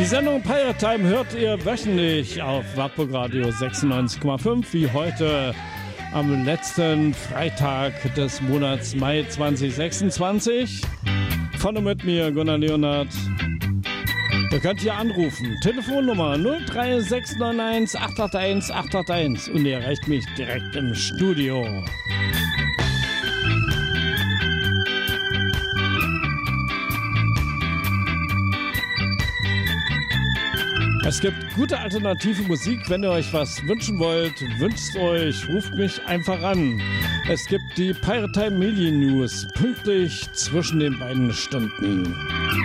Die Sendung Pirate Time hört ihr wöchentlich auf Wartburg Radio 96,5, wie heute am letzten Freitag des Monats Mai 2026. Von und mit mir, Gunnar Leonhardt. Ihr könnt hier anrufen. Telefonnummer 03691 881 881 und ihr erreicht mich direkt im Studio. Es gibt gute alternative Musik. Wenn ihr euch was wünschen wollt, wünscht euch, ruft mich einfach an. Es gibt die Pirate Time Medien News pünktlich zwischen den beiden Stunden.